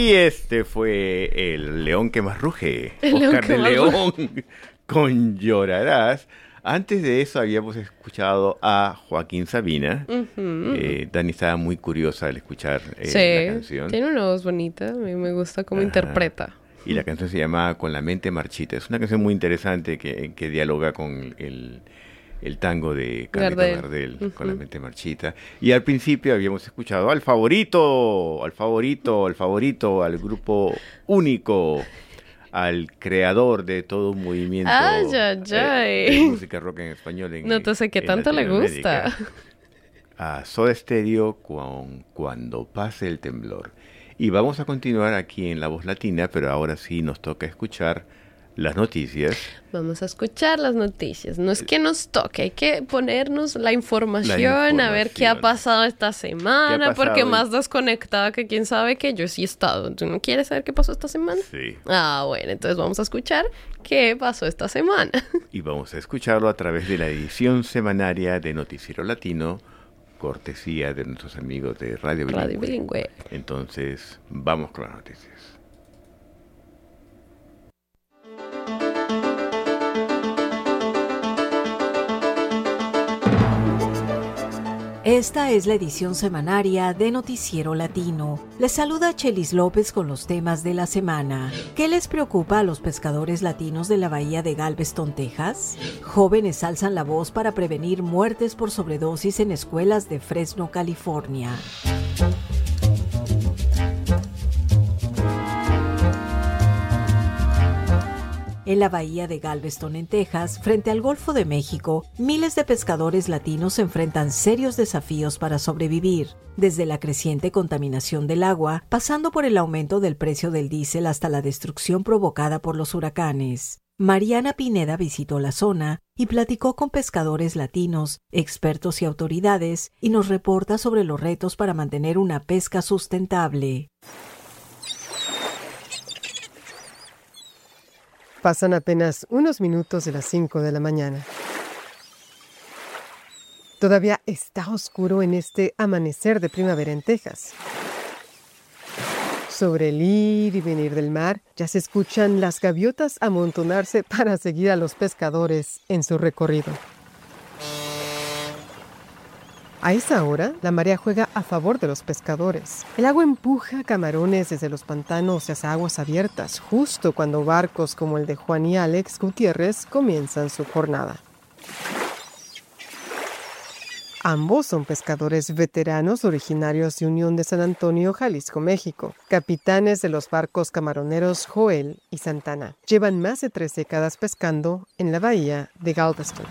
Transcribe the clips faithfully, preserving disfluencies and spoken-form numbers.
Y este fue el León que más ruge, El Oscar de León León, con Llorarás. Antes de eso habíamos escuchado a Joaquín Sabina. Ujú. Eh, Dani estaba muy curiosa al escuchar eh, Sí, la canción. tiene una voz bonita, a mí me gusta cómo Ajá. interpreta. Y la canción se llama Con la mente marchita. Es una canción muy interesante que, que dialoga con el, el tango de Carlito Gardel. Gardel, Ujú. Con la mente marchita. Y al principio habíamos escuchado al favorito, al favorito, al favorito, al grupo único, al creador de todo un movimiento Ay, ay, eh, ay. de música rock en español en No te sé qué en tanto le Latinoamérica. gusta. A Soda Stereo con Cuando pase el temblor. Y vamos a continuar aquí en La Voz Latina, pero ahora sí nos toca escuchar las noticias. Vamos a escuchar las noticias. No es que nos toque, hay que ponernos la información, La a ver qué ha información. pasado esta semana, pasado? porque más desconectada que quién sabe que yo sí he estado. ¿Tú no quieres saber qué pasó esta semana? Sí. Ah, bueno, entonces vamos a escuchar qué pasó esta semana. Y vamos a escucharlo a través de la edición semanaria de Noticiero Latino, cortesía de nuestros amigos de Radio Bilingüe. Radio Bilingüe. Entonces, vamos con las noticias. Esta es la edición semanaria de Noticiero Latino. Les saluda Chelis López con los temas de la semana. ¿Qué les preocupa a los pescadores latinos de la bahía de Galveston, Texas? Jóvenes alzan la voz para prevenir muertes por sobredosis en escuelas de Fresno, California. En la bahía de Galveston, en Texas, frente al Golfo de México, miles de pescadores latinos enfrentan serios desafíos para sobrevivir, desde la creciente contaminación del agua, pasando por el aumento del precio del diésel hasta la destrucción provocada por los huracanes. Mariana Pineda visitó la zona y platicó con pescadores latinos, expertos y autoridades, y nos reporta sobre los retos para mantener una pesca sustentable. Pasan apenas unos minutos de las cinco de la mañana. Todavía está oscuro en este amanecer de primavera en Texas. Sobre el ir y venir del mar, ya se escuchan las gaviotas amontonarse para seguir a los pescadores en su recorrido. A esa hora, la marea juega a favor de los pescadores. El agua empuja camarones desde los pantanos hacia aguas abiertas, justo cuando barcos como el de Juan y Alex Gutiérrez comienzan su jornada. Ambos son pescadores veteranos originarios de Unión de San Antonio, Jalisco, México, capitanes de los barcos camaroneros Joel y Santana. Llevan más de tres décadas pescando en la bahía de Galveston.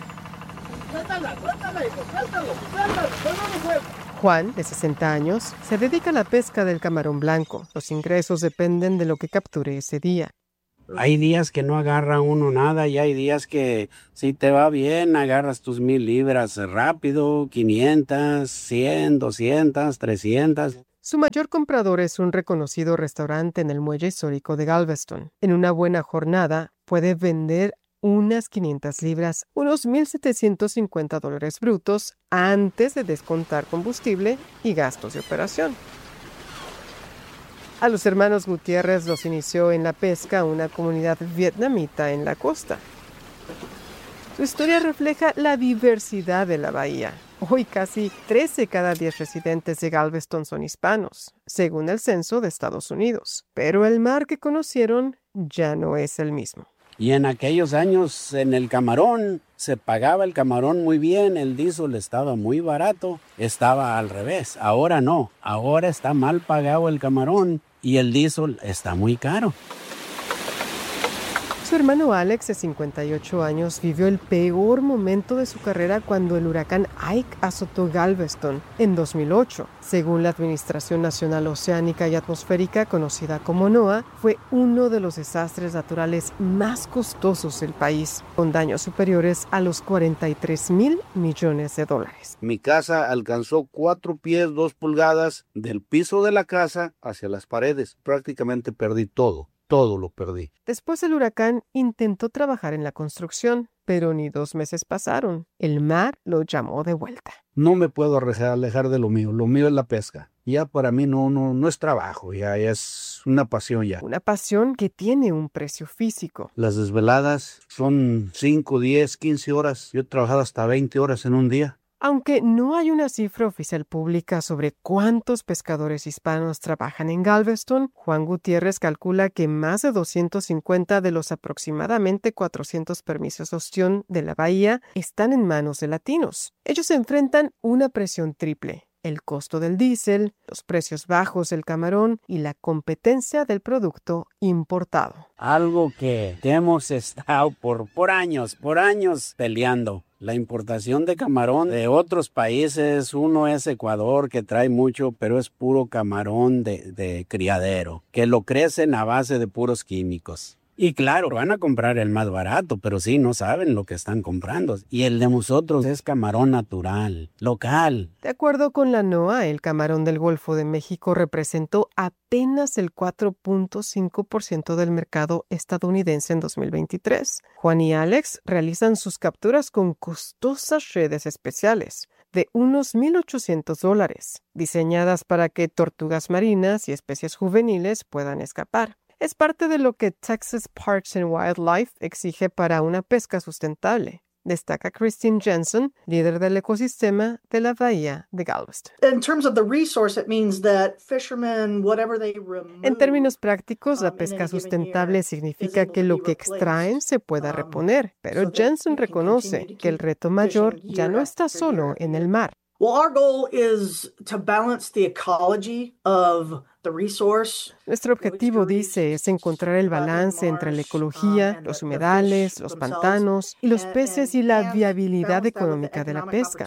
Juan, de sesenta años, se dedica a la pesca del camarón blanco. Los ingresos dependen de lo que capture ese día. Hay días que no agarra uno nada y hay días que si te va bien agarras tus mil libras rápido, quinientas, cien, doscientas, trescientas. Su mayor comprador es un reconocido restaurante en el muelle histórico de Galveston. En una buena jornada puede vender unas quinientas libras, unos mil setecientos cincuenta dólares brutos antes de descontar combustible y gastos de operación. A los hermanos Gutiérrez los inició en la pesca una comunidad vietnamita en la costa. Su historia refleja la diversidad de la bahía. Hoy casi trece de cada diez residentes de Galveston son hispanos, según el censo de Estados Unidos. Pero el mar que conocieron ya no es el mismo. Y en aquellos años en el camarón se pagaba el camarón muy bien, el diésel estaba muy barato, estaba al revés. Ahora no, ahora está mal pagado el camarón y el diésel está muy caro. Su hermano Alex, de cincuenta y ocho años, vivió el peor momento de su carrera cuando el huracán Ike azotó Galveston en dos mil ocho. Según la Administración Nacional Oceánica y Atmosférica, conocida como NOAA, fue uno de los desastres naturales más costosos del país, con daños superiores a los cuarenta y tres mil millones de dólares. Mi casa alcanzó cuatro pies, dos pulgadas del piso de la casa hacia las paredes. Prácticamente perdí todo. Todo lo perdí. Después del huracán intentó trabajar en la construcción, pero ni dos meses pasaron. El mar lo llamó de vuelta. No me puedo alejar de lo mío. Lo mío es la pesca. Ya para mí no, no, no es trabajo, ya es una pasión ya. Una pasión que tiene un precio físico. Las desveladas son cinco, diez, quince horas. Yo he trabajado hasta veinte horas en un día. Aunque no hay una cifra oficial pública sobre cuántos pescadores hispanos trabajan en Galveston, Juan Gutiérrez calcula que más de doscientos cincuenta de los aproximadamente cuatrocientos permisos de ostión de la bahía están en manos de latinos. Ellos enfrentan una presión triple: el costo del diésel, los precios bajos del camarón y la competencia del producto importado. Algo que hemos estado por, por años, por años peleando. La importación de camarón de otros países, uno es Ecuador, que trae mucho, pero es puro camarón de, de criadero, que lo crecen a base de puros químicos. Y claro, van a comprar el más barato, pero sí, no saben lo que están comprando. Y el de nosotros es camarón natural, local. De acuerdo con la NOAA, el camarón del Golfo de México representó apenas el cuatro punto cinco por ciento del mercado estadounidense en dos mil veintitrés. Juan y Alex realizan sus capturas con costosas redes especiales de unos mil ochocientos dólares, diseñadas para que tortugas marinas y especies juveniles puedan escapar. Es parte de lo que Texas Parks and Wildlife exige para una pesca sustentable, destaca Christine Jensen, líder del ecosistema de la bahía de Galveston. En términos prácticos, la pesca sustentable significa que lo que extraen se pueda reponer, pero Jensen reconoce que el reto mayor ya no está solo en el mar. Well, our goal is to balance the ecology of the resource. Nuestro objetivo, dice, es encontrar el balance entre la ecología, los humedales, los pantanos y los peces y la viabilidad económica de la pesca.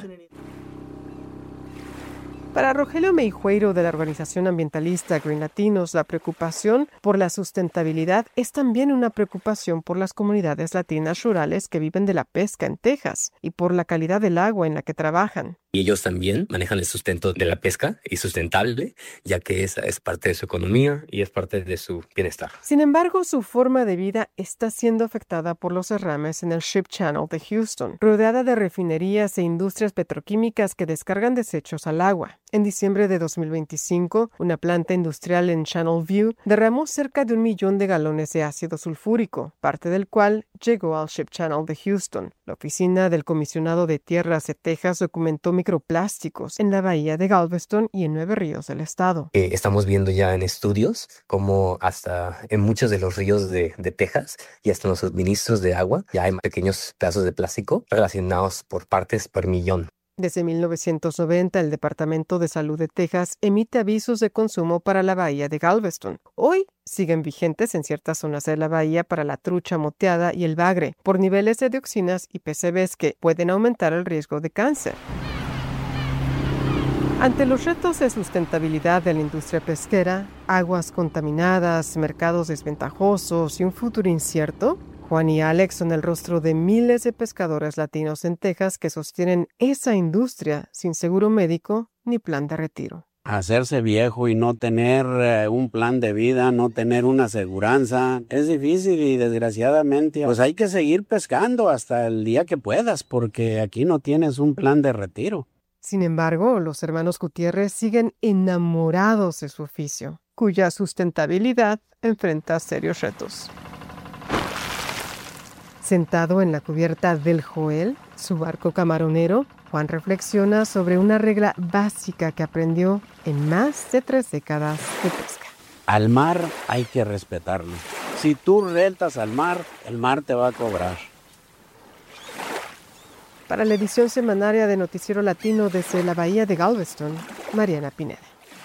Para Rogelio Meijueiro, de la organización ambientalista Green Latinos, la preocupación por la sustentabilidad es también una preocupación por las comunidades latinas rurales que viven de la pesca en Texas y por la calidad del agua en la que trabajan. Y ellos también manejan el sustento de la pesca y sustentable, ya que esa es parte de su economía y es parte de su bienestar. Sin embargo, su forma de vida está siendo afectada por los derrames en el Ship Channel de Houston, rodeada de refinerías e industrias petroquímicas que descargan desechos al agua. En diciembre de dos mil veinticinco, una planta industrial en Channel View derramó cerca de un millón de galones de ácido sulfúrico, parte del cual llegó al Ship Channel de Houston. La oficina del comisionado de tierras de Texas documentó microplásticos en la bahía de Galveston y en nueve ríos del estado. Eh, estamos viendo ya en estudios como hasta en muchos de los ríos de, de Texas y hasta en los suministros de agua ya hay pequeños pedazos de plástico relacionados por partes por millón. Desde mil novecientos noventa, el Departamento de Salud de Texas emite avisos de consumo para la bahía de Galveston. Hoy siguen vigentes en ciertas zonas de la bahía para la trucha moteada y el bagre, por niveles de dioxinas y P C Bs que pueden aumentar el riesgo de cáncer. Ante los retos de sustentabilidad de la industria pesquera, aguas contaminadas, mercados desventajosos y un futuro incierto, Juan y Alex son el rostro de miles de pescadores latinos en Texas que sostienen esa industria sin seguro médico ni plan de retiro. Hacerse viejo y no tener eh, un plan de vida, no tener una aseguranza, es difícil y desgraciadamente pues hay que seguir pescando hasta el día que puedas porque aquí no tienes un plan de retiro. Sin embargo, los hermanos Gutiérrez siguen enamorados de su oficio, cuya sustentabilidad enfrenta serios retos. Sentado en la cubierta del Joel, su barco camaronero, Juan reflexiona sobre una regla básica que aprendió en más de tres décadas de pesca. Al mar hay que respetarlo. Si tú rentas al mar, el mar te va a cobrar. Para la edición semanaria de Noticiero Latino desde la bahía de Galveston, Mariana Pineda.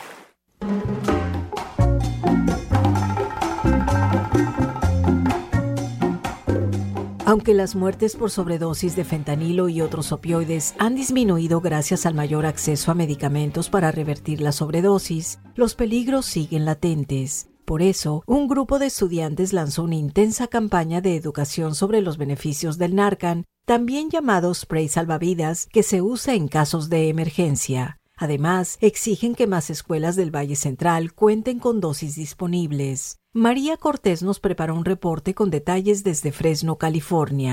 Aunque las muertes por sobredosis de fentanilo y otros opioides han disminuido gracias al mayor acceso a medicamentos para revertir la sobredosis, los peligros siguen latentes. Por eso, un grupo de estudiantes lanzó una intensa campaña de educación sobre los beneficios del Narcan, también llamado spray salvavidas, que se usa en casos de emergencia. Además, exigen que más escuelas del Valle Central cuenten con dosis disponibles. María Cortés nos preparó un reporte con detalles desde Fresno, California.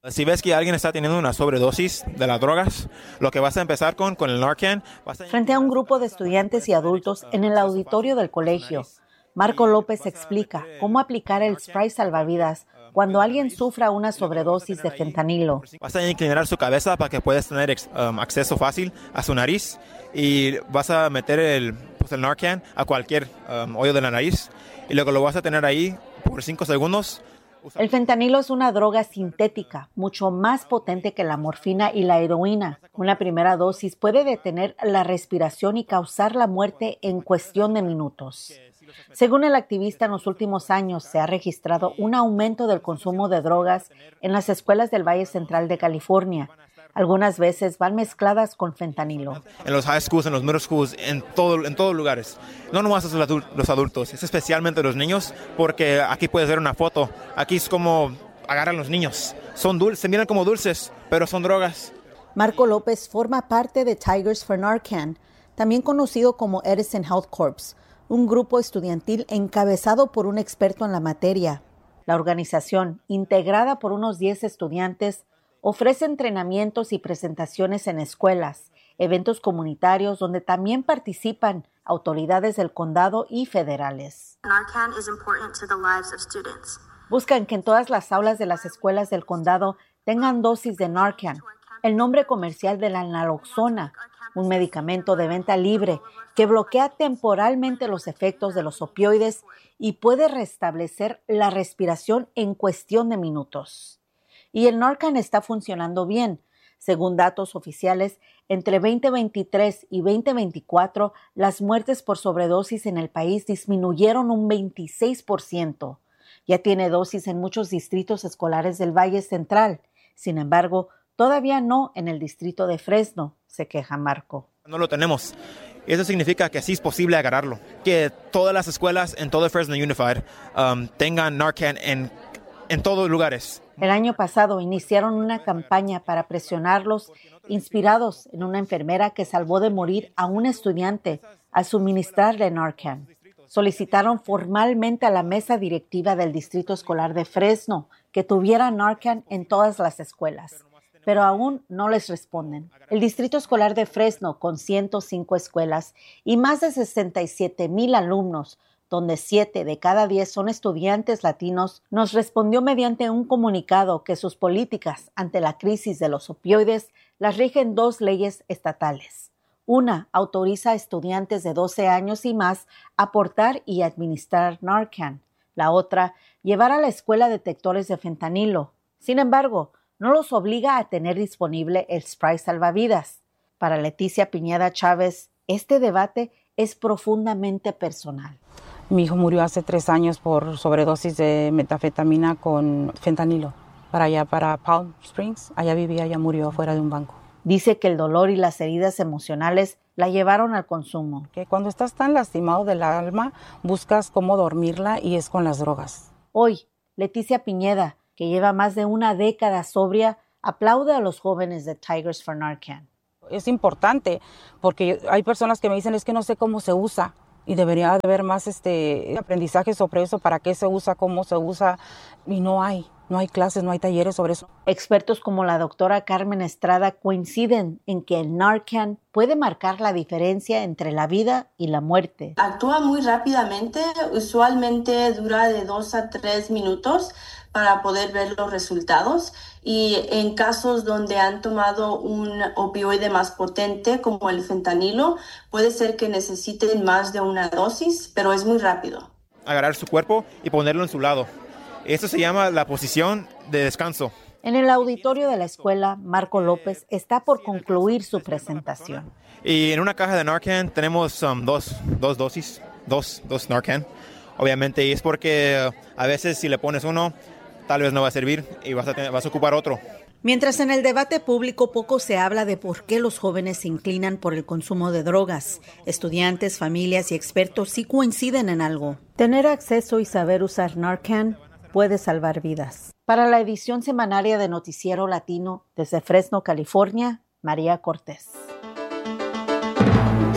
Si ves que alguien está teniendo una sobredosis de las drogas, lo que vas a empezar con, con el Narcan... Vas a... Frente a un grupo de estudiantes y adultos en el auditorio del colegio, Marco López explica cómo aplicar el spray salvavidas cuando alguien sufra una sobredosis de fentanilo. Vas a inclinar su cabeza para que puedas tener um, acceso fácil a su nariz y vas a meter el, pues el Narcan a cualquier um, hoyo de la nariz y luego lo vas a tener ahí por cinco segundos. El fentanilo es una droga sintética, mucho más potente que la morfina y la heroína. Una primera dosis puede detener la respiración y causar la muerte en cuestión de minutos. Según el activista, en los últimos años se ha registrado un aumento del consumo de drogas en las escuelas del Valle Central de California. Algunas veces van mezcladas con fentanilo. En los high schools, en los middle schools, en, todo, en todos lugares. No nomás es los adultos, es especialmente los niños, porque aquí puedes ver una foto. Aquí es como agarran los niños. Son dulces, se miran como dulces, pero son drogas. Marco López forma parte de Tigers for Narcan, también conocido como Edison Health Corps, un grupo estudiantil encabezado por un experto en la materia. La organización, integrada por unos diez estudiantes, ofrece entrenamientos y presentaciones en escuelas, eventos comunitarios donde también participan autoridades del condado y federales. Narcan is important to the lives of students. Buscan que en todas las aulas de las escuelas del condado tengan dosis de Narcan, el nombre comercial de la naloxona, un medicamento de venta libre que bloquea temporalmente los efectos de los opioides y puede restablecer la respiración en cuestión de minutos. Y el Narcan está funcionando bien. Según datos oficiales, entre veinte veintitrés y veinte veinticuatro, las muertes por sobredosis en el país disminuyeron un veintiséis por ciento. Ya tiene dosis en muchos distritos escolares del Valle Central. Sin embargo, todavía no en el distrito de Fresno, se queja Marco. No lo tenemos. Eso significa que sí es posible agarrarlo. Que todas las escuelas en todo Fresno Unified um, tengan Narcan en, en todos lugares. El año pasado iniciaron una campaña para presionarlos, inspirados en una enfermera que salvó de morir a un estudiante al suministrarle Narcan. Solicitaron formalmente a la mesa directiva del Distrito Escolar de Fresno que tuviera Narcan en todas las escuelas, pero aún no les responden. El Distrito Escolar de Fresno, con ciento cinco escuelas y más de sesenta y siete mil alumnos, donde siete de cada diez son estudiantes latinos, nos respondió mediante un comunicado que sus políticas ante la crisis de los opioides las rigen dos leyes estatales. Una autoriza a estudiantes de doce años y más a portar y administrar Narcan. La otra, llevar a la escuela detectores de fentanilo. Sin embargo, no los obliga a tener disponible el spray salvavidas. Para Leticia Piñeda Chávez, este debate es profundamente personal. Mi hijo murió hace tres años por sobredosis de metanfetamina con fentanilo. Para allá, para Palm Springs, allá vivía, allá murió fuera de un banco. Dice que el dolor y las heridas emocionales la llevaron al consumo. Que cuando estás tan lastimado del alma, buscas cómo dormirla y es con las drogas. Hoy, Leticia Piñeda, que lleva más de una década sobria, aplaude a los jóvenes de Tigers for Narcan. Es importante porque hay personas que me dicen es que no sé cómo se usa. Y debería haber más este aprendizaje sobre eso, para qué se usa, cómo se usa, y no hay, no hay clases, no hay talleres sobre eso. Expertos como la doctora Carmen Estrada coinciden en que el Narcan puede marcar la diferencia entre la vida y la muerte. Actúa muy rápidamente, usualmente dura de dos a tres minutos para poder ver los resultados, y en casos donde han tomado un opioide más potente como el fentanilo, puede ser que necesiten más de una dosis, pero es muy rápido. Agarrar su cuerpo y ponerlo en su lado. Eso se llama la posición de descanso. En el auditorio de la escuela, Marco López está por concluir su presentación. Y en una caja de Narcan tenemos um, dos, dos dosis, dos, dos Narcan. Obviamente, y es porque uh, a veces si le pones uno, tal vez no va a servir y vas a, tener, vas a ocupar otro. Mientras en el debate público poco se habla de por qué los jóvenes se inclinan por el consumo de drogas, estudiantes, familias y expertos sí coinciden en algo. Tener acceso y saber usar Narcan puede salvar vidas. Para la edición semanaria de Noticiero Latino, desde Fresno, California, María Cortés.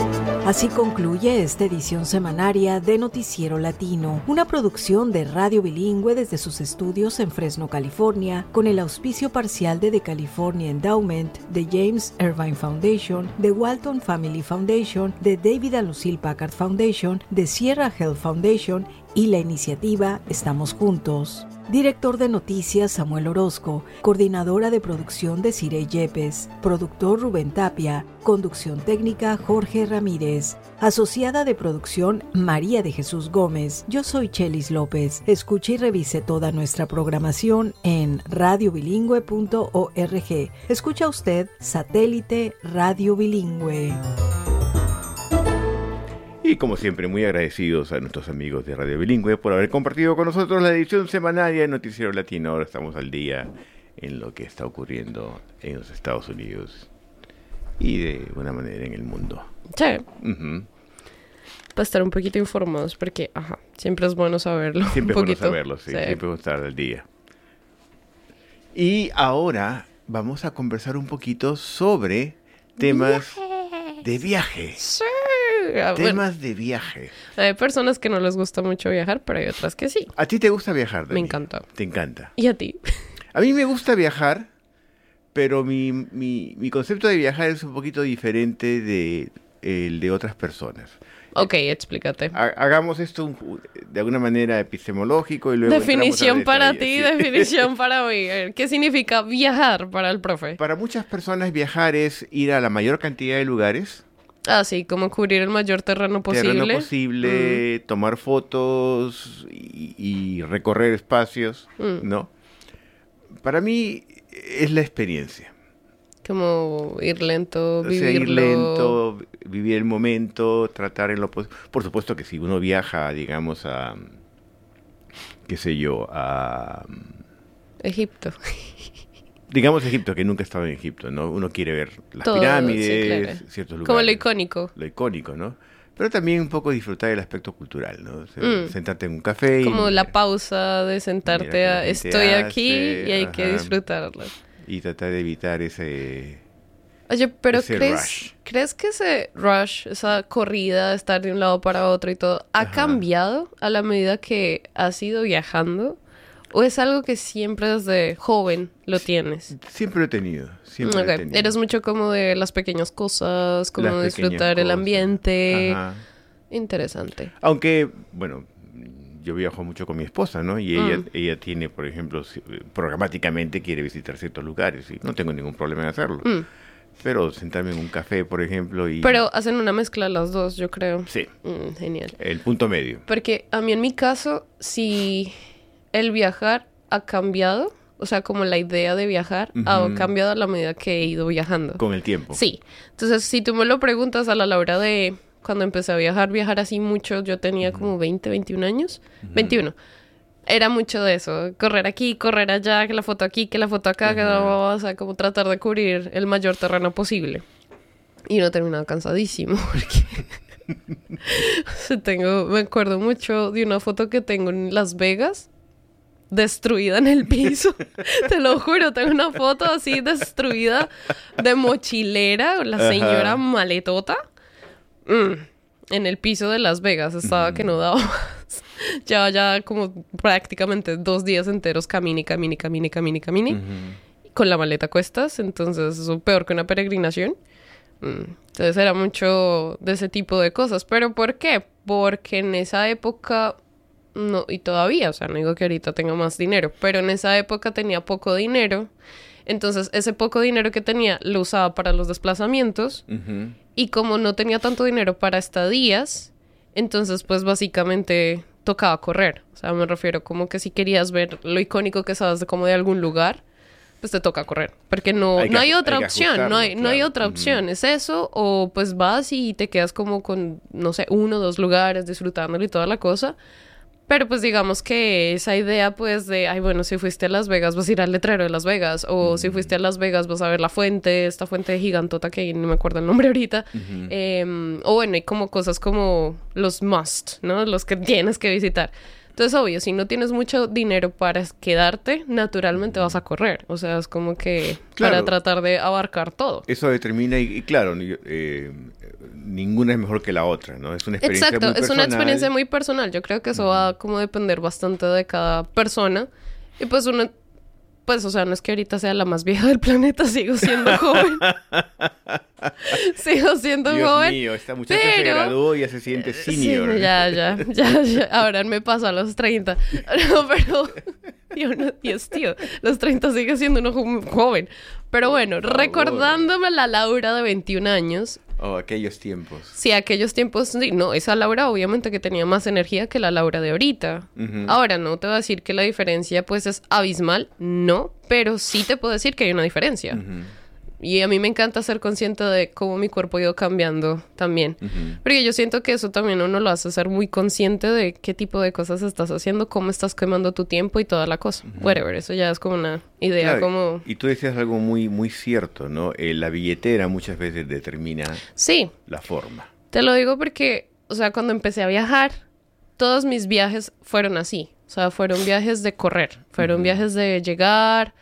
Así concluye esta edición semanaria de Noticiero Latino, una producción de Radio Bilingüe desde sus estudios en Fresno, California, con el auspicio parcial de The California Endowment, de James Irvine Foundation, de Walton Family Foundation, de David and Lucille Packard Foundation, de Sierra Health Foundation y la iniciativa Estamos Juntos. Director de Noticias Samuel Orozco, coordinadora de producción Desiree Yepes, productor Rubén Tapia, conducción técnica Jorge Ramírez, asociada de producción María de Jesús Gómez. Yo soy Chelis López. Escuche y revise toda nuestra programación en radio bilingüe punto org. Escucha usted Satélite Radio Bilingüe. Y como siempre, muy agradecidos a nuestros amigos de Radio Bilingüe por haber compartido con nosotros la edición semanaria de Noticiero Latino. Ahora estamos al día en lo que está ocurriendo en los Estados Unidos y de una manera en el mundo. Sí. Uh-huh. Para estar un poquito informados, porque ajá, siempre es bueno saberlo. Siempre un es bueno poquito. saberlo, sí, Sí. siempre es bueno estar al día. Y ahora vamos a conversar un poquito sobre temas Viajes. de viaje. Sí. Ah, bueno, Temas de viaje. hay personas que no les gusta mucho viajar, pero hay otras que sí. ¿A ti te gusta viajar, Dani? Me encanta. ¿Te encanta? ¿Y a ti? A mí me gusta viajar, pero mi, mi, mi concepto de viajar es un poquito diferente de el de otras personas. Ok, explícate. Ha- Hagamos esto un- de alguna manera epistemológico y luego Definición entramos a para ti, detalles. Sí. definición para mí. A ver, ¿qué significa viajar para el profe? Para muchas personas viajar es ir a la mayor cantidad de lugares, Ah, sí, como cubrir el mayor terreno posible. terreno posible, tomar fotos y, y recorrer espacios, Mm. ¿no? Para mí es la experiencia. Como ir lento, O sea, vivirlo. ir lento, vivir el momento, tratar en lo posible. Por supuesto que si uno viaja, digamos, a, qué sé yo, a, Egipto. digamos Egipto, que nunca he estado en Egipto, ¿no? Uno quiere ver las Todo, pirámides, sí, claro. ciertos lugares. Como lo icónico. Lo icónico, ¿no? Pero también un poco disfrutar del aspecto cultural, ¿no? O sea, Mm. sentarte en un café y, Como la pausa de sentarte Mira que la a gente estoy aquí hace, y hay que ajá. disfrutarlo. y tratar de evitar ese... Oye, pero ese ¿crees, rush. ¿crees que ese rush, esa corrida de estar de un lado para otro y todo, ha Ajá. cambiado a la medida que has ido viajando? ¿O es algo que siempre desde joven lo tienes? Siempre lo he tenido, siempre lo he Ok, tenido. eres mucho como de las pequeñas cosas, como Las disfrutar pequeñas el cosas. ambiente. Ajá. Interesante. Aunque, bueno, yo viajo mucho con mi esposa, ¿no? Y ella, Mm. ella tiene, por ejemplo, si- programáticamente quiere visitar ciertos lugares y no tengo ningún problema en hacerlo. Mm. Pero sentarme en un café, por ejemplo, y... Pero hacen una mezcla las dos, yo creo. Sí, Mm, genial. el punto medio. Porque a mí en mi caso, si el viajar ha cambiado, o sea, como la idea de viajar ha Ujú. cambiado a la medida que he ido viajando. Con el tiempo. Sí. Entonces, si tú me lo preguntas a la hora de cuando empecé a viajar, viajar así mucho, yo tenía como veinte, veintiún años. veintiuno. Era mucho de eso, correr aquí, correr allá, que la foto aquí, que la foto acá, que la, o sea, como tratar de cubrir el mayor terreno posible. Y uno terminaba cansadísimo porque o sea, tengo, me acuerdo mucho de una foto que tengo en Las Vegas, destruida en el piso. Te lo juro, tengo una foto así destruida de mochilera, la señora Ajá. maletota. Mm, en el piso de Las Vegas estaba que no daba más. Ya, ya como prácticamente dos días enteros camine, camine, camine, camine, camine. Ujú. Con la maleta a cuestas, entonces eso peor que una peregrinación. Mm, Entonces era mucho de ese tipo de cosas. ¿Pero por qué? Porque en esa época, no, y todavía, o sea, no digo que ahorita tenga más dinero, pero en esa época tenía poco dinero. Entonces ese poco dinero que tenía lo usaba para los desplazamientos. Ujú. Y como no tenía tanto dinero para estadías, entonces pues básicamente tocaba correr. O sea, me refiero como que si querías ver lo icónico que sabes de como de algún lugar, pues te toca correr. Porque no Hay hay, que no hay aju- otra hay que opción, no ajustarlo, hay, no hay claro. otra Ujú. opción. Es eso, o pues vas y te quedas como con, no sé, uno o dos lugares disfrutándolo y toda la cosa. Pero pues digamos que esa idea pues de, ay bueno, si fuiste a Las Vegas vas a ir al letrero de Las Vegas, o si fuiste a Las Vegas vas a ver la fuente, esta fuente gigantota que no me acuerdo el nombre ahorita. Ujú. Eh, o bueno, hay como cosas como los must, ¿no? Los que tienes que visitar. Entonces, obvio, si no tienes mucho dinero para quedarte, naturalmente vas a correr. O sea, es como que Claro. para tratar de abarcar todo. Eso determina, y, y claro, ni- eh, ninguna es mejor que la otra, ¿no? Es una experiencia Exacto, muy es una personal. experiencia muy personal. Yo creo que eso va como a depender bastante de cada persona. Y pues uno, pues, o sea, no es que ahorita sea la más vieja del planeta, sigo siendo joven. Sigo siendo Dios mío, mío, esta muchacha se pero- graduó y ya se siente senior. Sí, ya, ya, ya, ya. Ahora me paso a los treinta. No, pero... Yo no, Dios, tío. Los treinta sigue siendo uno jo- joven. Pero bueno, Por favor. recordándome la Laura de veintiún años. Oh, aquellos tiempos. Sí, aquellos tiempos... Sí, no, esa Laura obviamente que tenía más energía que la Laura de ahorita. Ujú. Ahora, no te voy a decir que la diferencia pues es abismal. No, pero sí te puedo decir que hay una diferencia. Ujú. Y a mí me encanta ser consciente de cómo mi cuerpo ha ido cambiando también. Ujú. Porque yo siento que eso también uno lo hace ser muy consciente de qué tipo de cosas estás haciendo, cómo estás quemando tu tiempo y toda la cosa. Whatever, eso ya es como una idea Claro, como... Y tú decías algo muy, muy cierto, ¿no? Eh, la billetera muchas veces determina Sí, la forma. te lo digo porque, o sea, cuando empecé a viajar, todos mis viajes fueron así. O sea, fueron viajes de correr, fueron Ujú. viajes de llegar,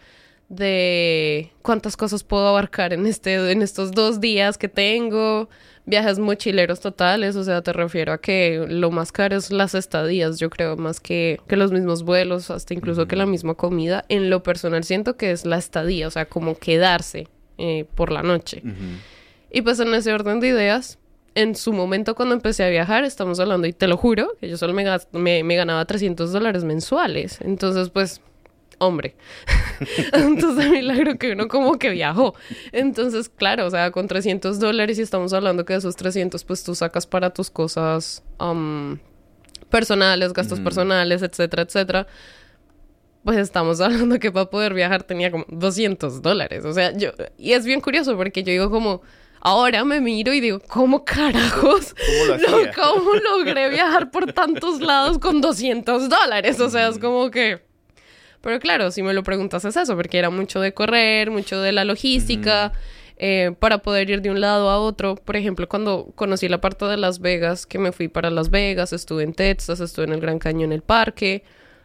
de cuántas cosas puedo abarcar en este, en estos dos días que tengo, viajes mochileros totales, o sea, te refiero a que lo más caro es las estadías, yo creo, más que, que los mismos vuelos, hasta incluso que la misma comida. En lo personal siento que es la estadía, o sea, como quedarse eh, por la noche. Ujú. Y pues en ese orden de ideas, en su momento cuando empecé a viajar, estamos hablando, y te lo juro, que yo solo me, gas- me, me ganaba trescientos dólares mensuales. Entonces, pues, hombre. Entonces, milagro que uno como que viajó. Entonces, claro, o sea, con trescientos dólares, y estamos hablando que de esos trescientos, pues tú sacas para tus cosas um, personales, gastos Ujú. personales, etcétera, etcétera. Pues estamos hablando que para poder viajar tenía como doscientos dólares. O sea, yo... Y es bien curioso porque yo digo como... Ahora me miro y digo, ¿cómo carajos? ¿Cómo lo No, hacía? ¿cómo logré viajar por tantos lados con doscientos dólares? O sea, es como que... Pero claro, si me lo preguntas es eso, porque era mucho de correr, mucho de la logística, eh, para poder ir de un lado a otro. Por ejemplo, cuando conocí la parte de Las Vegas, que me fui para Las Vegas, estuve en Texas, estuve en el Gran Cañón, el parque,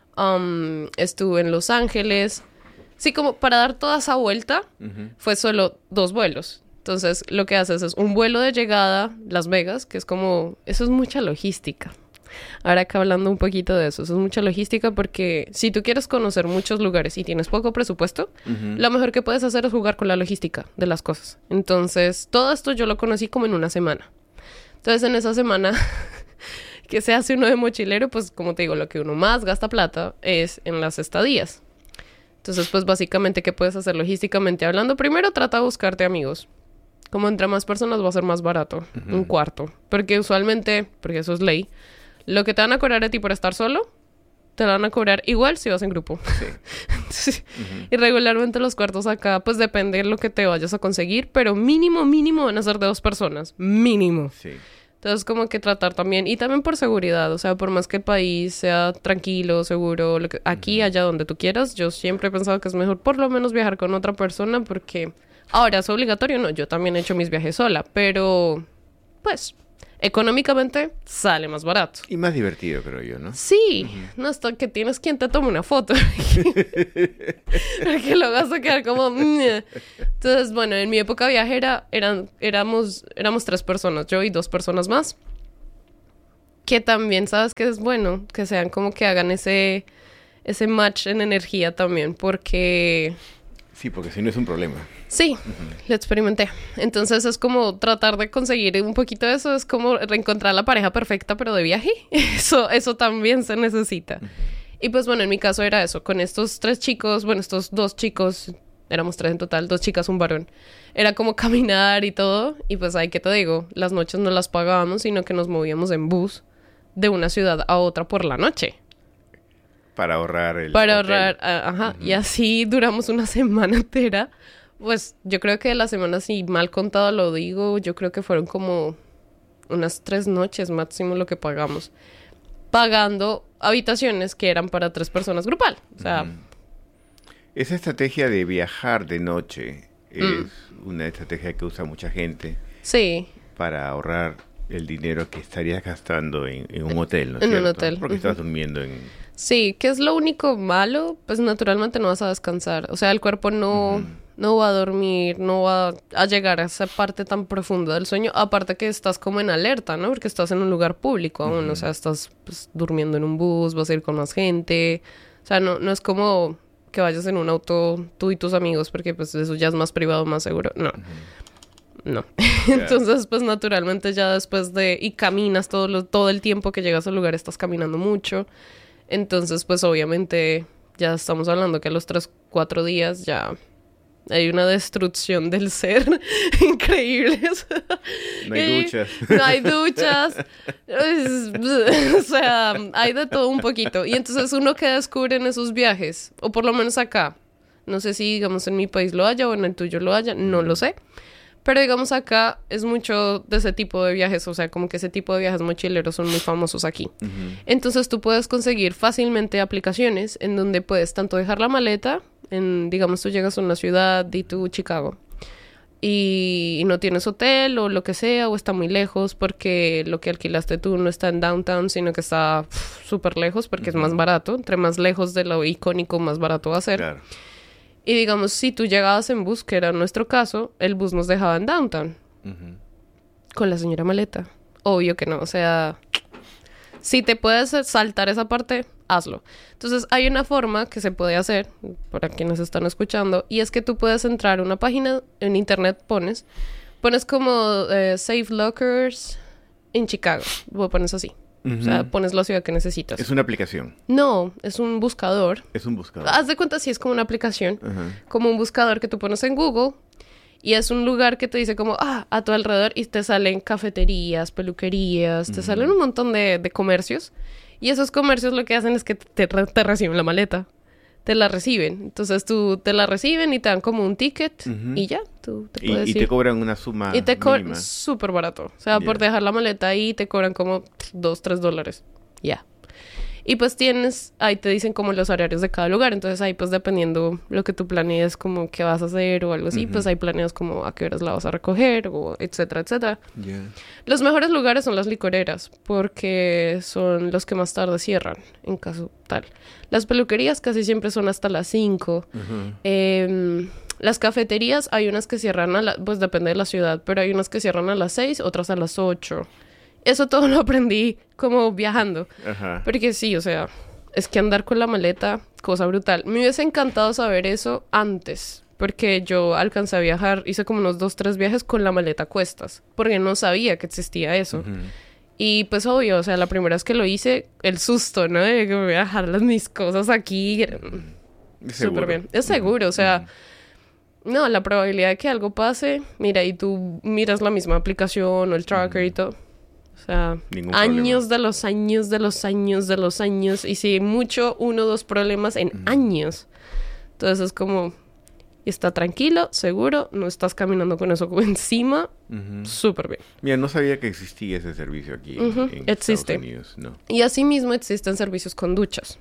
um, estuve en Los Ángeles. Sí, como para dar toda esa vuelta, Ujú. fue solo dos vuelos. Entonces, lo que haces es un vuelo de llegada, Las Vegas, que es como... Eso es mucha logística. Ahora acá hablando un poquito de eso, eso es mucha logística porque si tú quieres conocer muchos lugares y tienes poco presupuesto, Ujú. lo mejor que puedes hacer es jugar con la logística de las cosas. Entonces, todo esto yo lo conocí como en una semana. Entonces, en esa semana que se hace uno de mochilero, pues como te digo, lo que uno más gasta plata es en las estadías. Entonces, pues básicamente, ¿qué puedes hacer logísticamente hablando? Primero, trata de buscarte amigos. Como entre más personas va a ser más barato, Ujú. un cuarto. Porque usualmente, porque eso es ley, lo que te van a cobrar a ti por estar solo, te lo van a cobrar igual si vas en grupo. Sí. Sí. Y regularmente los cuartos acá, pues depende de lo que te vayas a conseguir, pero mínimo, mínimo van a ser de dos personas. Mínimo. Sí. Entonces, como que tratar también, y también por seguridad, o sea, por más que el país sea tranquilo, seguro, lo que, aquí, allá donde tú quieras, yo siempre he pensado que es mejor por lo menos viajar con otra persona, porque ahora es obligatorio, no, yo también he hecho mis viajes sola, pero pues económicamente sale más barato. Y más divertido, creo yo, ¿no? Sí, no hasta que tienes quien te tome una foto. Porque lo vas a quedar como... "Meh". Entonces, bueno, en mi época viajera eran, éramos, éramos tres personas, yo y dos personas más. Que también, ¿sabes qué es bueno? Que sean como que hagan ese, ese match en energía también, porque... Sí, porque si no es un problema. Sí, lo experimenté. Entonces es como tratar de conseguir un poquito de eso, es como reencontrar la pareja perfecta, pero de viaje. Eso, eso también se necesita. Y pues bueno, en mi caso era eso, con estos tres chicos, bueno, estos dos chicos, éramos tres en total, dos chicas, un varón. Era como caminar y todo, y pues ahí que te digo, las noches no las pagábamos, sino que nos movíamos en bus de una ciudad a otra por la noche. Para ahorrar el Para hotel. ahorrar, a- ajá. Y así duramos una semana entera. Pues yo creo que la semana, si mal contado lo digo, yo creo que fueron como unas tres noches máximo lo que pagamos. Pagando habitaciones que eran para tres personas grupal. O sea, Ujú. Esa estrategia de viajar de noche es Mm. una estrategia que usa mucha gente sí. para ahorrar el dinero que estarías gastando en, en un hotel, ¿no es En un cierto? hotel. Porque estás Ujú. durmiendo en... Sí, que es lo único malo, pues naturalmente no vas a descansar. O sea, el cuerpo no, Ujú. no va a dormir, no va a llegar a esa parte tan profunda del sueño. Aparte que estás como en alerta, ¿no? Porque estás en un lugar público aún. Ujú. O sea, estás pues, durmiendo en un bus, vas a ir con más gente. O sea, no, no es como que vayas en un auto tú y tus amigos, porque pues eso ya es más privado, más seguro. No. No. Entonces, pues naturalmente ya después de... Y caminas todo, lo, todo el tiempo que llegas al lugar, estás caminando mucho. Entonces, pues obviamente ya estamos hablando que a los tres, cuatro días ya hay una destrucción del ser increíble. No hay Y duchas. No hay duchas. Es- o sea, hay de todo un poquito. Y entonces uno que descubre en esos viajes, o por lo menos acá, no sé si digamos en mi país lo haya o en el tuyo lo haya, no lo sé. Pero digamos acá es mucho de ese tipo de viajes, o sea, como que ese tipo de viajes mochileros son muy famosos aquí. Ujú. Entonces tú puedes conseguir fácilmente aplicaciones en donde puedes tanto dejar la maleta, en, digamos tú llegas a una ciudad, di tú Chicago, y, y no tienes hotel o lo que sea, o está muy lejos porque lo que alquilaste tú no está en downtown, sino que está pff, súper lejos porque es más barato. Entre más lejos de lo icónico, más barato va a ser. Claro. Y digamos, si tú llegabas en bus, que era nuestro caso, el bus nos dejaba en downtown Ujú. con la señora maleta. Obvio que no, o sea, si te puedes saltar esa parte, hazlo. Entonces, hay una forma que se puede hacer, para quienes están escuchando, y es que tú puedes entrar a una página, en internet pones, pones como eh, Safe Lockers en Chicago, lo pones así. O sea, Ujú. pones la ciudad que necesitas. Es una aplicación. No, es un buscador. Es un buscador. Haz de cuenta si es como una aplicación, Ajá. como un buscador que tú pones en Google y es un lugar que te dice como, ah, a tu alrededor y te salen cafeterías, peluquerías, te Ujú. salen un montón de, de comercios y esos comercios lo que hacen es que te, re- te reciben la maleta, te la reciben. Entonces tú te la reciben y te dan como un ticket Ujú. y ya, tú te Y, puedes y ir. te cobran una suma Y te cobran mínima. súper barato. O sea, por Ya. dejar la maleta ahí te cobran como dos, tres dólares. Ya. Y pues tienes, ahí te dicen como los horarios de cada lugar. Entonces ahí pues dependiendo lo que tú planees como qué vas a hacer o algo así, Ujú. pues hay planeos como a qué horas la vas a recoger o etcétera, etcétera. Ya. Los mejores lugares son las licoreras porque son los que más tarde cierran en caso tal. Las peluquerías casi siempre son hasta las cinco. Ujú. Em, las cafeterías hay unas que cierran a la, pues depende de la ciudad, pero hay unas que cierran a las seis, otras a las ocho. Eso todo lo aprendí como viajando. Ajá. Porque sí, o sea, es que andar con la maleta, cosa brutal. Me hubiese encantado saber eso antes, porque yo alcancé a viajar, hice como unos dos, tres viajes con la maleta a cuestas, porque no sabía que existía eso. Ujú. Y pues obvio, o sea, la primera vez que lo hice, el susto, ¿no? De que me voy a dejar las, mis cosas aquí. Es Súper seguro. bien. Es seguro, o sea, no, la probabilidad de que algo pase, mira, y tú miras la misma aplicación o el tracker y todo. O sea, Ningún años de los años, de los años, de los años. Y si mucho, uno o dos problemas en años. Entonces es como, y está tranquilo, seguro, no estás caminando con eso encima. Ujú. Súper bien. Mira, no sabía que existía ese servicio aquí en, Ujú, en existe. Estados Unidos. No. Y asimismo existen servicios con duchas.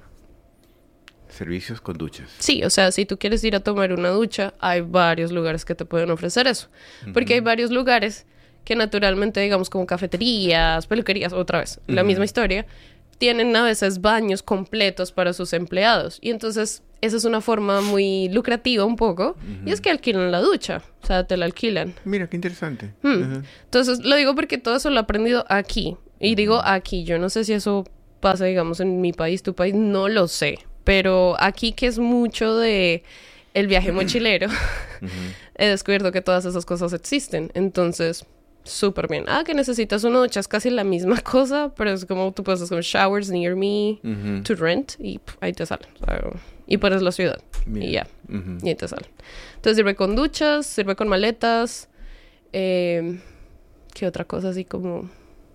Servicios con duchas. Sí, o sea, si tú quieres ir a tomar una ducha, hay varios lugares que te pueden ofrecer eso. Porque hay varios lugares que naturalmente, digamos, como cafeterías, peluquerías, otra vez, la Ujú. misma historia, tienen a veces baños completos para sus empleados. Y entonces, esa es una forma muy lucrativa un poco. Y es que alquilan la ducha, o sea, te la alquilan. Mira, qué interesante. Hmm. Ajá. Entonces, lo digo porque todo eso lo he aprendido aquí. Y digo aquí, yo no sé si eso pasa, digamos, en mi país, tu país, no lo sé. Pero aquí que es mucho de el viaje mochilero, Ujú. he descubierto que todas esas cosas existen. Entonces, súper bien. Ah, que necesitas una ducha, es casi la misma cosa, pero es como tú puedes hacer showers near me Ujú. to rent y pff, ahí te sale. O sea, y pones la ciudad Mira. y ya, Ujú. y ahí te sale. Entonces sirve con duchas, sirve con maletas. Eh, ¿Qué otra cosa así como...?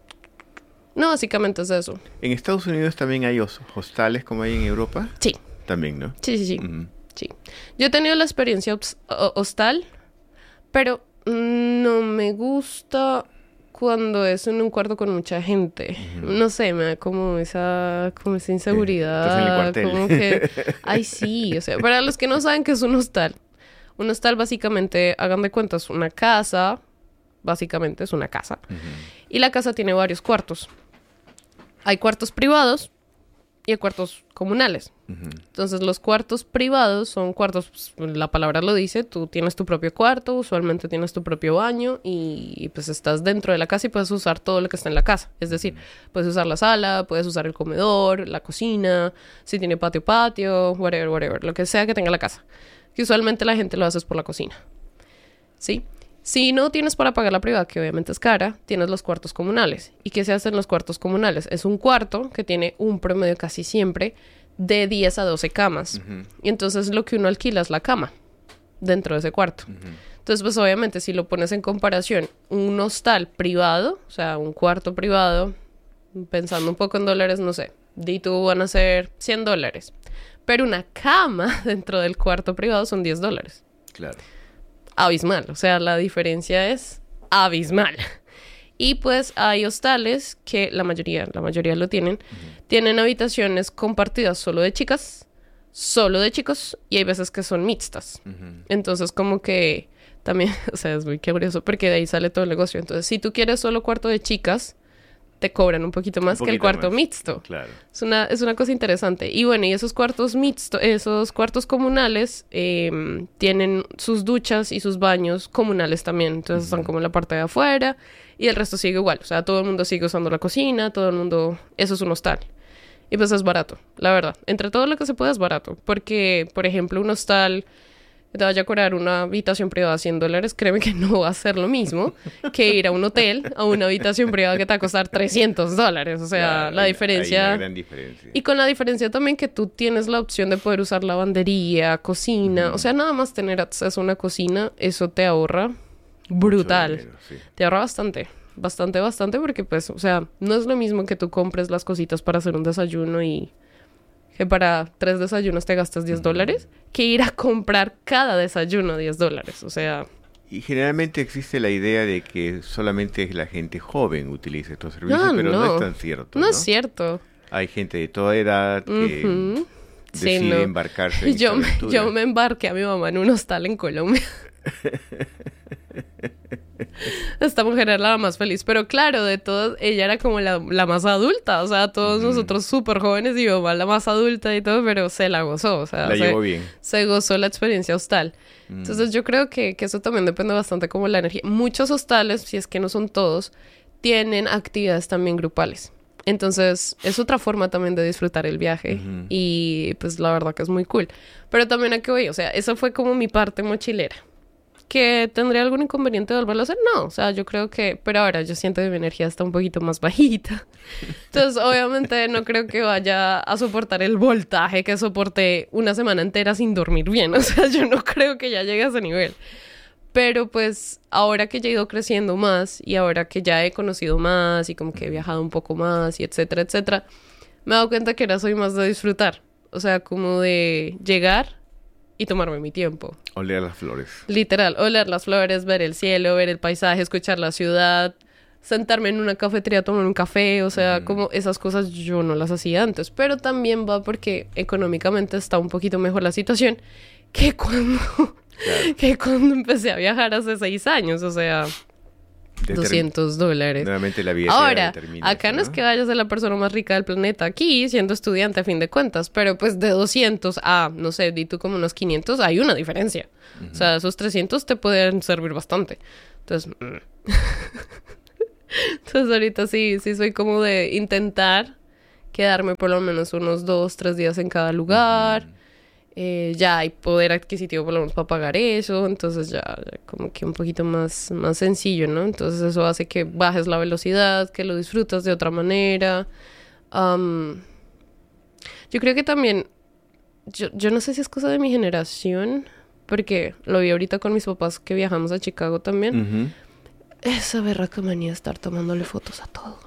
No, básicamente es eso. En Estados Unidos también hay hos- hostales como hay en Europa. Sí. También, ¿no? Sí, sí, sí. Ujú. Sí. Yo he tenido la experiencia obs- o- hostal, pero no me gusta cuando es en un cuarto con mucha gente. No sé, me da como esa, como esa estás en el inseguridad. cuartel. Como que, ay, sí. O sea, para los que no saben qué es un hostal, un hostal básicamente, hagan de cuentas, una casa, básicamente es una casa. Ujú. Y la casa tiene varios cuartos. Hay cuartos privados y hay cuartos comunales. Uh-huh. Entonces, los cuartos privados son cuartos, pues, la palabra lo dice, tú tienes tu propio cuarto, usualmente tienes tu propio baño y, y pues estás dentro de la casa y puedes usar todo lo que está en la casa. Es decir, puedes usar la sala, puedes usar el comedor, la cocina, si tiene patio, patio, whatever, whatever, lo que sea que tenga la casa. Que usualmente la gente lo hace por la cocina. ¿Sí? Si no tienes para pagar la privada, que obviamente es cara, tienes los cuartos comunales. ¿Y qué se hace en los cuartos comunales? Es un cuarto que tiene un promedio casi siempre de diez a doce camas. Uh-huh. Y entonces lo que uno alquila es la cama dentro de ese cuarto. Uh-huh. Entonces, pues obviamente si lo pones en comparación, un hostal privado, o sea, un cuarto privado, pensando un poco en dólares, no sé, di tú van a ser cien dólares. Pero una cama dentro del cuarto privado son diez dólares. Claro. Abismal, o sea, la diferencia es abismal. Y pues hay hostales que la mayoría, la mayoría lo tienen, uh-huh. tienen habitaciones compartidas solo de chicas, solo de chicos, y hay veces que son mixtas. Uh-huh. Entonces como que también, o sea, es muy curioso porque de ahí sale todo el negocio. Entonces, si tú quieres solo cuarto de chicas, te cobran un poquito más un poquito que el cuarto más. Mixto. Claro. Es una, es una cosa interesante. Y bueno, y esos cuartos mixtos, esos cuartos comunales eh, tienen sus duchas y sus baños comunales también. Entonces uh-huh. están como en la parte de afuera y el resto sigue igual. O sea, todo el mundo sigue usando la cocina, todo el mundo... Eso es un hostal. Y pues es barato, la verdad. Entre todo lo que se puede es barato. Porque, por ejemplo, un hostal... te vaya a cobrar una habitación privada a cien dólares, créeme que no va a ser lo mismo que ir a un hotel a una habitación privada que te va a costar trescientos dólares. O sea, claro, la hay, diferencia... Hay una gran diferencia. Y con la diferencia también que tú tienes la opción de poder usar lavandería, cocina. Uh-huh. O sea, nada más tener acceso a una cocina, eso te ahorra brutal. Dinero, sí. Te ahorra bastante. Bastante, bastante, porque pues, o sea, no es lo mismo que tú compres las cositas para hacer un desayuno y... que para tres desayunos te gastas diez dólares, que ir a comprar cada desayuno diez dólares, o sea... Y generalmente existe la idea de que solamente la gente joven utiliza estos servicios, no, pero no. no es tan cierto, No, ¿no? es cierto. Hay gente de toda edad que uh-huh. decide sí, no. embarcarse en yo, esta aventura. Yo me embarqué a mi mamá en un hostal en Colombia. Esta mujer era la más feliz, pero claro, de todas, ella era como la, la más adulta, o sea, todos mm. nosotros súper jóvenes y mi mamá la más adulta y todo, pero se la gozó, o sea, la se, llevó bien. Se gozó la experiencia hostal. Mm. Entonces yo creo que, que eso también depende bastante como la energía. Muchos hostales, si es que no son todos, tienen actividades también grupales. Entonces, es otra forma también de disfrutar el viaje. Uh-huh. Y pues la verdad que es muy cool. Pero también a qué voy, o sea, eso fue como mi parte mochilera. ¿Que tendría algún inconveniente de volverlo a hacer? No, o sea, yo creo que... Pero ahora yo siento que mi energía está un poquito más bajita. Entonces, obviamente, no creo que vaya a soportar el voltaje que soporté una semana entera sin dormir bien. O sea, yo no creo que ya llegue a ese nivel. Pero, pues, ahora que ya he ido creciendo más y ahora que ya he conocido más y como que he viajado un poco más y etcétera, etcétera, me he dado cuenta que ahora soy más de disfrutar. O sea, como de llegar... y tomarme mi tiempo. Oler las flores. Literal, oler las flores, ver el cielo, ver el paisaje, escuchar la ciudad, sentarme en una cafetería a tomar un café, o sea, mm. como esas cosas yo no las hacía antes. Pero también va porque económicamente está un poquito mejor la situación que cuando, claro. que cuando empecé a viajar hace seis años, o sea... Determin- doscientos dólares. Nuevamente la vida Ahora, determina acá eso, no es que vayas a ser la persona más rica del planeta aquí, siendo estudiante a fin de cuentas, pero pues de doscientos a, no sé, di tú como unos quinientos, hay una diferencia. Uh-huh. O sea, esos trescientos te pueden servir bastante. Entonces, mm. Entonces ahorita sí, sí soy como de intentar quedarme por lo menos unos dos, tres días en cada lugar. Uh-huh. Eh, ya hay poder adquisitivo por lo menos para pagar eso, entonces ya, ya como que un poquito más, más sencillo, ¿no? Entonces eso hace que bajes la velocidad, que lo disfrutas de otra manera. Um, yo creo que también, yo, yo no sé si es cosa de mi generación, porque lo vi ahorita con mis papás que viajamos a Chicago también. Uh-huh. Esa berraca manía de estar tomándole fotos a todo.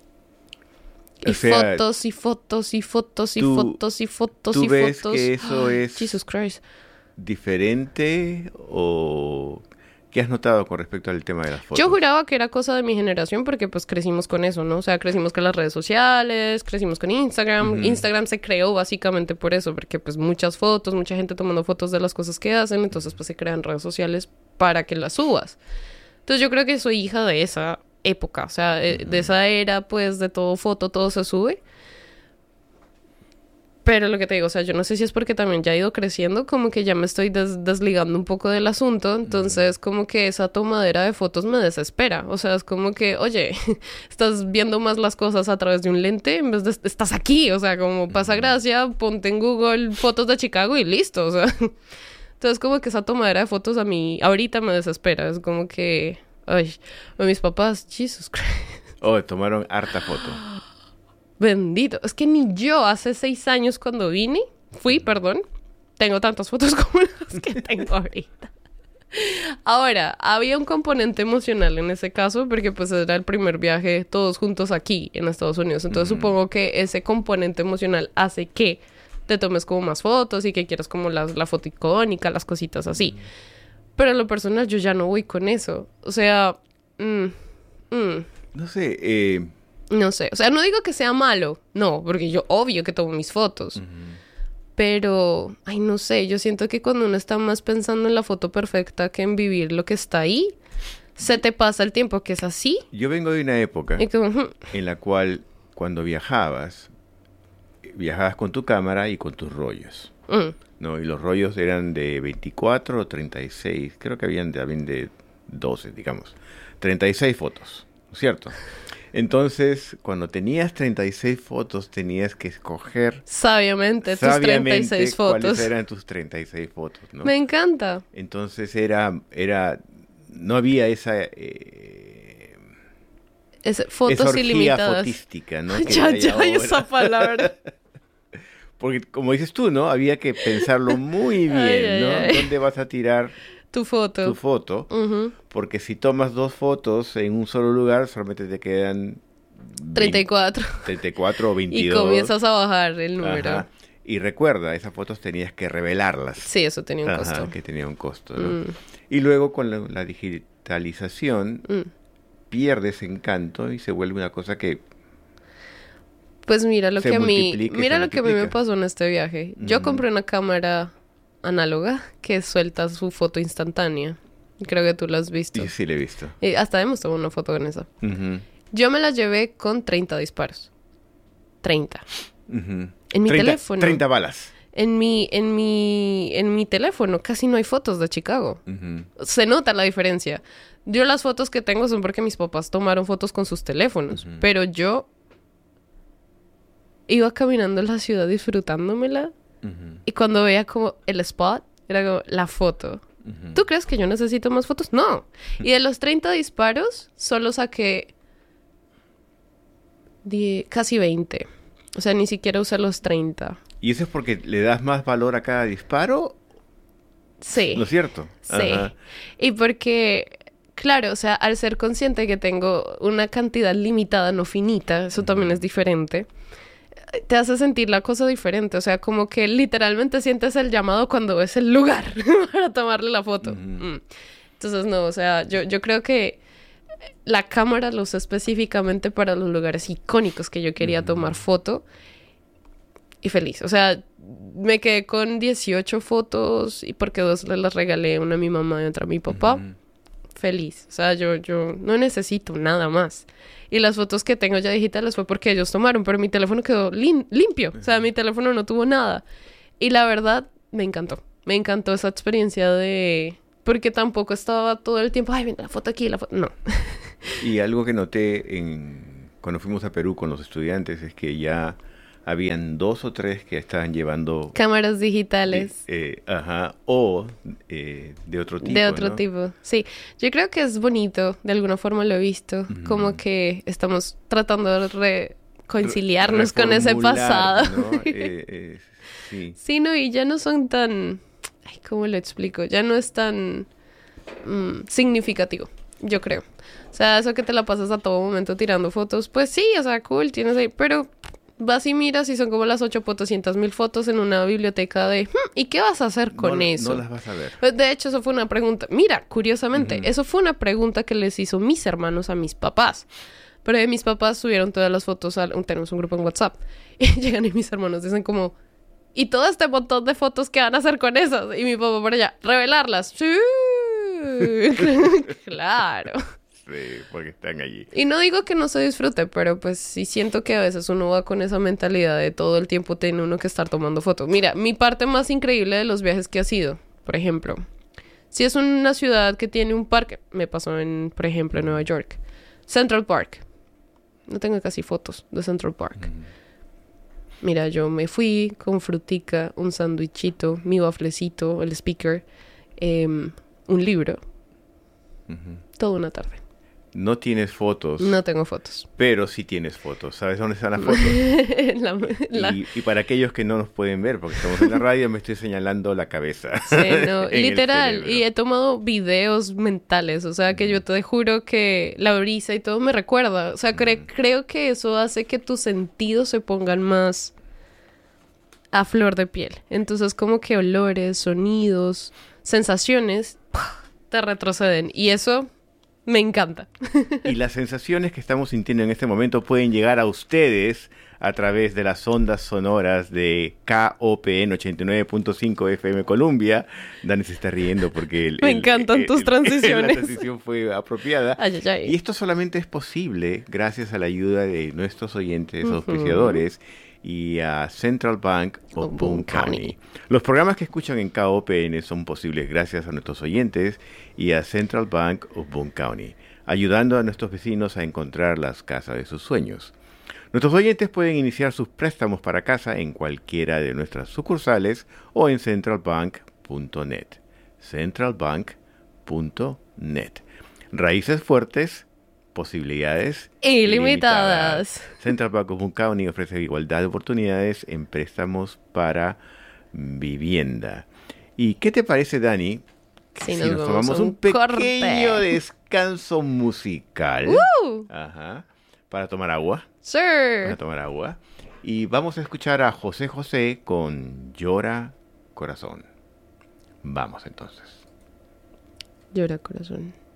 Y o sea, fotos y fotos y fotos y tú, fotos y fotos ¿tú y ves fotos. Que eso Ay, es Jesus Christ. diferente o qué has notado con respecto al tema de las fotos? Yo juraba que era cosa de mi generación porque pues crecimos con eso, ¿no? O sea, crecimos con las redes sociales, crecimos con Instagram. Uh-huh. Instagram se creó básicamente por eso, porque pues muchas fotos, mucha gente tomando fotos de las cosas que hacen, entonces pues se crean redes sociales para que las subas. Entonces yo creo que soy hija de esa época, o sea, uh-huh. de esa era, pues, de todo foto, todo se sube. Pero lo que te digo, o sea, yo no sé si es porque también ya he ido creciendo, como que ya me estoy des- desligando un poco del asunto, entonces como que esa tomadera de fotos me desespera, o sea, es como que, oye, estás viendo más las cosas a través de un lente en vez de, estás aquí, o sea, como pasa gracia, ponte en Google fotos de Chicago y listo, o sea, entonces como que esa tomadera de fotos a mí ahorita me desespera, es como que, ay, mis papás, Jesus Christ. Oh, tomaron harta foto. Bendito. Es que ni yo hace seis años cuando vine, fui, perdón, tengo tantas fotos como las que tengo ahorita. Ahora, había un componente emocional en ese caso porque pues era el primer viaje todos juntos aquí en Estados Unidos. Entonces uh-huh. supongo que ese componente emocional hace que te tomes como más fotos y que quieras como la, la foto icónica, las cositas así. Uh-huh. Pero en lo personal yo ya no voy con eso. O sea, mm, mm. no sé, eh... No sé, o sea, no digo que sea malo, no, porque yo obvio que tomo mis fotos, uh-huh. pero, ay, no sé, yo siento que cuando uno está más pensando en la foto perfecta que en vivir lo que está ahí, se te pasa el tiempo que es así. Yo vengo de una época como, uh-huh. en la cual cuando viajabas, viajabas con tu cámara y con tus rollos, uh-huh. ¿no? Y los rollos eran de veinticuatro o treinta y seis, creo que habían también de doce, digamos, treinta y seis fotos, ¿no es cierto? Entonces, cuando tenías treinta y seis fotos, tenías que escoger sabiamente, sabiamente tus treinta y seis fotos. Cuáles eran tus treinta y seis fotos, ¿no? Me encanta. Entonces era, era, no había esa, eh, es, fotos esa orgía ilimitadas. Fotística, ¿no? ya, ya, esa palabra. Porque, como dices tú, ¿no? Había que pensarlo muy bien, ay, ¿no? Ay, ay. ¿Dónde vas a tirar tu foto? Tu foto, uh-huh. porque si tomas dos fotos en un solo lugar, solamente te quedan treinta y cuatro. treinta y cuatro o veintidós. Y comienzas a bajar el número. Ajá. Y recuerda, esas fotos tenías que revelarlas. Sí, eso tenía un Ajá, costo. que tenía un costo, ¿no? Mm. Y luego con la, la digitalización mm. pierdes encanto y se vuelve una cosa que pues mira lo se que a mí mira lo multiplica. que a mí me pasó en este viaje. Yo mm. compré una cámara análoga que suelta su foto instantánea. Creo que tú la has visto. Sí, sí la he visto. Y hasta hemos tomado una foto con esa. Uh-huh. Yo me la llevé con treinta disparos. treinta. Uh-huh. En mi treinta, teléfono. treinta balas. En mi, en mi, en mi teléfono casi no hay fotos de Chicago. Uh-huh. Se nota la diferencia. Yo las fotos que tengo son porque mis papás tomaron fotos con sus teléfonos. Uh-huh. Pero yo iba caminando en la ciudad disfrutándomela. Uh-huh. Y cuando veía como el spot, era como la foto. Uh-huh. ¿Tú crees que yo necesito más fotos? No. Uh-huh. Y de los treinta disparos, solo saqué die- casi veinte. O sea, ni siquiera usé los treinta. ¿Y eso es porque le das más valor a cada disparo? Sí. ¿No es cierto? Sí. Ajá. Y porque, claro, o sea, al ser consciente que tengo una cantidad limitada, no finita, eso uh-huh. también es diferente, te hace sentir la cosa diferente. O sea, como que literalmente sientes el llamado cuando ves el lugar para tomarle la foto. Uh-huh. Mm. Entonces, no, o sea, yo, yo creo que la cámara lo usé específicamente para los lugares icónicos que yo quería uh-huh. tomar foto. Y feliz. O sea, me quedé con dieciocho fotos y porque dos le las regalé, una a mi mamá y otra a mi papá. Uh-huh. Feliz. O sea, yo, yo no necesito nada más. Y las fotos que tengo ya digitales fue porque ellos tomaron, pero mi teléfono quedó lim- limpio. O sea, mi teléfono no tuvo nada. Y la verdad, me encantó. Me encantó esa experiencia de... Porque tampoco estaba todo el tiempo, ay, venga, la foto aquí, la foto... No. Y algo que noté en... cuando fuimos a Perú con los estudiantes es que ya habían dos o tres que estaban llevando... cámaras digitales. Eh, eh, ajá, o eh, de otro tipo, De otro ¿no? tipo, sí. Yo creo que es bonito, de alguna forma lo he visto, mm. como que estamos tratando de reconciliarnos con ese pasado. ¿no? eh, eh, sí. Sí, no, y ya no son tan... Ay, ¿cómo lo explico? Ya no es tan mm, significativo, yo creo. O sea, eso que te la pasas a todo momento tirando fotos, pues sí, o sea, cool, tienes ahí, pero... vas y miras y son como las ocho potoscientas mil fotos en una biblioteca de... Hmm, ¿y qué vas a hacer con no, eso? No las vas a ver. De hecho, eso fue una pregunta... Mira, curiosamente, uh-huh. eso fue una pregunta que les hizo mis hermanos a mis papás. Pero de mis papás subieron todas las fotos... Al, tenemos un grupo en WhatsApp. Y llegan y mis hermanos dicen como... ¿y todo este montón de fotos qué van a hacer con esas? Y mi papá por allá... ¿revelarlas? Sí. Claro. eh, porque están allí. Y no digo que no se disfrute, pero pues sí siento que a veces uno va con esa mentalidad de todo el tiempo tiene uno que estar tomando fotos. Mira, mi parte más increíble de los viajes que ha sido, por ejemplo, si es una ciudad que tiene un parque, me pasó en, por ejemplo, en Nueva York, Central Park. No tengo casi fotos de Central Park. Mm. Mira, yo me fui con frutica, un sándwichito, mi waflecito, el speaker, eh, un libro. Uh-huh. Toda una tarde. No tienes fotos. No tengo fotos. Pero sí tienes fotos. ¿Sabes dónde están las fotos? la, la... Y, y para aquellos que no nos pueden ver, porque estamos en la radio, me estoy señalando la cabeza. Sí, no, literal. Y he tomado videos mentales. O sea, que yo te juro que la brisa y todo me recuerda. O sea, cre- creo que eso hace que tus sentidos se pongan más a flor de piel. Entonces, como que olores, sonidos, sensaciones te retroceden. Y eso... me encanta. Y las sensaciones que estamos sintiendo en este momento pueden llegar a ustedes a través de las ondas sonoras de K O P N ochenta y nueve punto cinco F M Colombia. Dani se está riendo porque... El, Me el, encantan el, tus el, transiciones. La transición fue apropiada. Ay, ay, ay. Y esto solamente es posible gracias a la ayuda de nuestros oyentes, uh-huh. auspiciadores, y a Central Bank of Boone County. Los programas que escuchan en K O P N son posibles gracias a nuestros oyentes y a Central Bank of Boone County, ayudando a nuestros vecinos a encontrar las casas de sus sueños. Nuestros oyentes pueden iniciar sus préstamos para casa en cualquiera de nuestras sucursales o en central bank punto net. central bank punto net. Raíces fuertes, posibilidades ilimitadas. ilimitadas. Central Bank of Boone County ofrece igualdad de oportunidades en préstamos para vivienda. ¿Y qué te parece, Dani? Sí, si nos, nos tomamos un, un pequeño corte. descanso musical uh. Ajá, para tomar agua. Sure. Para tomar agua. Y vamos a escuchar a José José con Llora Corazón. Vamos entonces. Llora Corazón.